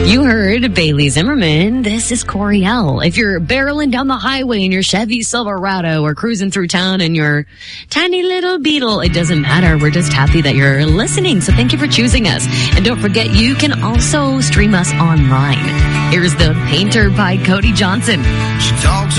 You heard Bailey Zimmerman. This is Coriel. If you're barreling down the highway in your Chevy Silverado or cruising through town in your tiny little Beetle, it doesn't matter. We're just happy that you're listening. So thank you for choosing us. And don't forget, you can also stream us online. Here's The Painter by Cody Johnson. She talks